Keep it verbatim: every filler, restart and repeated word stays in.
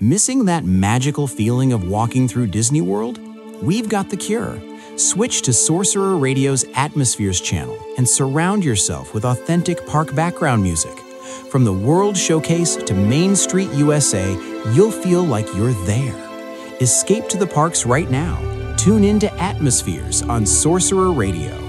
Missing that magical feeling of walking through Disney World? We've got the cure. Switch to Sorcerer Radio's Atmospheres channel and surround yourself with authentic park background music. From the World Showcase to Main Street U S A, you'll feel like you're there. Escape to the parks right now. Tune in to Atmospheres on Sorcerer Radio.